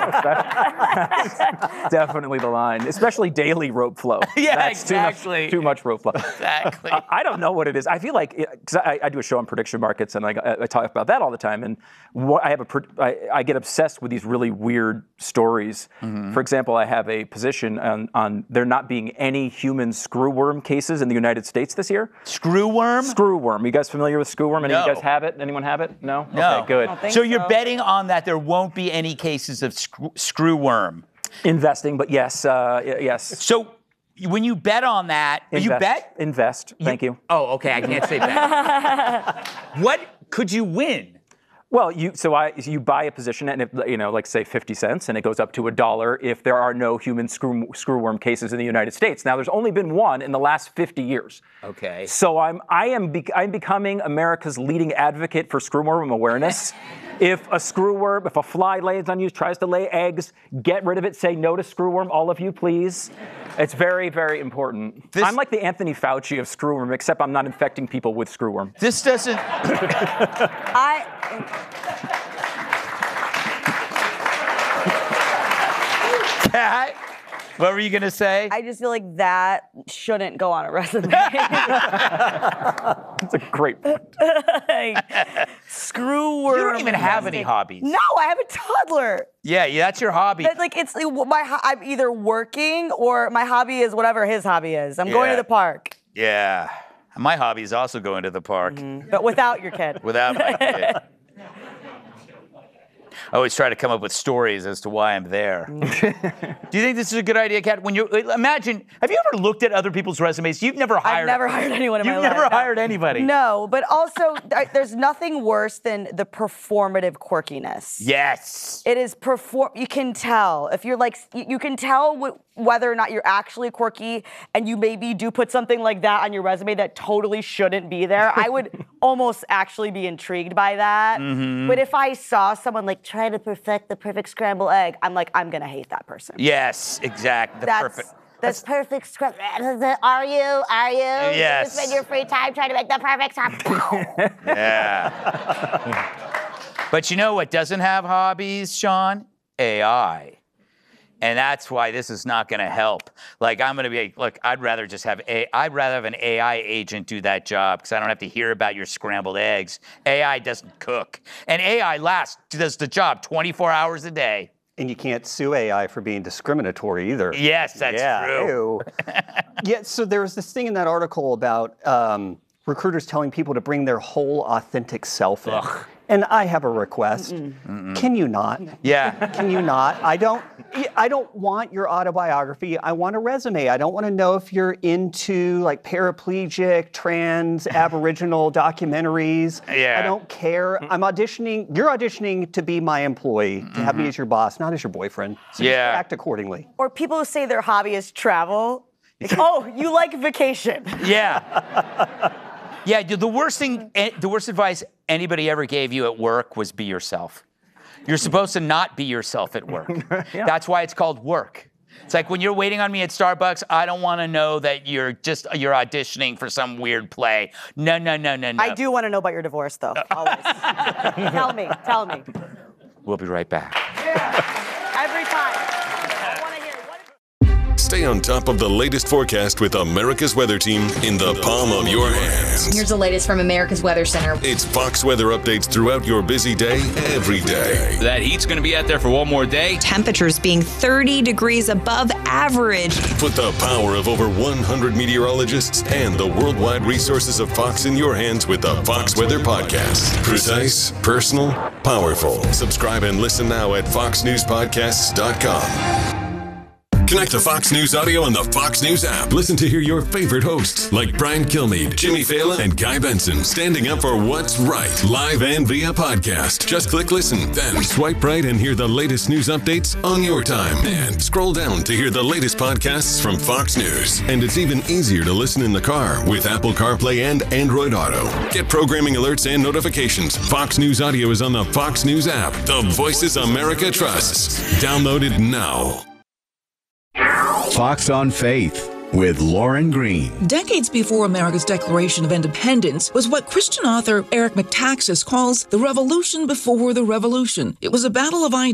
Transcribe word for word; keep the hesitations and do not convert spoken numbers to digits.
That's definitely the line, especially daily rope flow. Yeah, That's exactly. Too much, too much rope flow. Exactly. I, I don't know what it is. I feel like, because I, I do a show on prediction markets, and I, I talk about that all the time. And what I have a, I, I get obsessed with these really weird stories. Mm-hmm. For example, I have a position on, on there not being any human screwworm cases in the United States this year. Screwworm? Screwworm. You guys familiar with screwworm? Any No. of you guys have it? Anyone have it? No? No. Okay, good. So, so you're betting on that there won't be any cases of screw, screwworm? Investing, but yes, uh, yes. So when you bet on that, Invest. you bet? Invest. Thank you. Oh, okay. I can't say bet. What could you win? Well, you so I you buy a position, and if, you know, like say fifty cents, and it goes up to a dollar if there are no human screw, screwworm cases in the United States. Now, there's only been one in the last fifty years. Okay. So I'm I am be, I'm becoming America's leading advocate for screwworm awareness. If a screwworm, if a fly lands on you, tries to lay eggs, get rid of it. Say no to screwworm, all of you, please. It's very, very important. This, I'm like the Anthony Fauci of screwworm, except I'm not infecting people with screwworm. This doesn't. I. Kat, what were you gonna say? I just feel like that shouldn't go on a resume. That's a great point. Screwworm. You don't even have any hobbies. No, I have a toddler. Yeah, yeah, that's your hobby. But like it's my I'm either working or my hobby is whatever his hobby is. I'm Yeah. going to the park. Yeah. My hobby is also going to the park. Mm-hmm. But without your kid. Without my kid. I always try to come up with stories as to why I'm there. Do you think this is a good idea, Kat? When you imagine, have you ever looked at other people's resumes? You've never hired. I've never hired anyone in my You've life. never hired anybody. No, but also there's nothing worse than the performative quirkiness. Yes. It is perform. You can tell if you're like you, you can tell w- whether or not you're actually quirky, and you maybe do put something like that on your resume that totally shouldn't be there. I would almost actually be intrigued by that. Mm-hmm. But if I saw someone like try to perfect the perfect scrambled egg, I'm like, I'm gonna hate that person. Yes, exactly. The that's, perfect. That's perfect scrambled. Are you? Are you? Yes. You spend your free time trying to make the perfect scrambled. Yeah. But you know what doesn't have hobbies, Sean? A I. And that's why this is not going to help. Like, I'm going to be, look, I'd rather just have a, I'd rather have an A I agent do that job because I don't have to hear about your scrambled eggs. A I doesn't cook. And A I lasts, does the job twenty-four hours a day. And you can't sue A I for being discriminatory either. Yes, that's yeah, true. Yeah, so there was this thing in that article about um, recruiters telling people to bring their whole authentic self in. Ugh. And I have a request. Mm-mm. Mm-mm. Can you not? Yeah. Can you not? I don't I don't want your autobiography. I want a resume. I don't want to know if you're into like paraplegic, trans, Aboriginal documentaries. Yeah. I don't care. I'm auditioning. You're auditioning to be my employee, to mm-hmm. have me as your boss, not as your boyfriend. So yeah. just act accordingly. Or people who say their hobby is travel. Like, oh, you like vacation. Yeah. Yeah, the worst thing, the worst advice anybody ever gave you at work was be yourself. You're supposed to not be yourself at work. Yeah. That's why it's called work. It's like when you're waiting on me at Starbucks, I don't want to know that you're just, you're auditioning for some weird play. No, no, no, no, no. I do want to know about your divorce, though, always. Tell me, tell me. We'll be right back. Yeah, every time. I want to hear what. Stay on top of the latest forecast with America's Weather Team in the palm of your hands. Here's the latest from America's Weather Center. It's Fox weather updates throughout your busy day, every day. That heat's going to be out there for one more day. Temperatures being thirty degrees above average. Put the power of over one hundred meteorologists and the worldwide resources of Fox in your hands with the Fox Weather Podcast. Precise, personal, powerful. Subscribe and listen now at fox news podcasts dot com. Connect to Fox News Audio on the Fox News app. Listen to hear your favorite hosts like Brian Kilmeade, Jimmy Fallon, and Guy Benson standing up for what's right, live and via podcast. Just click listen, then swipe right and hear the latest news updates on your time. And scroll down to hear the latest podcasts from Fox News. And it's even easier to listen in the car with Apple CarPlay and Android Auto. Get programming alerts and notifications. Fox News Audio is on the Fox News app. The voices America trusts. Download it now. Fox on Faith with Lauren Green. Decades before America's Declaration of Independence was what Christian author Eric Metaxas calls the revolution before the revolution. It was a battle of ideas.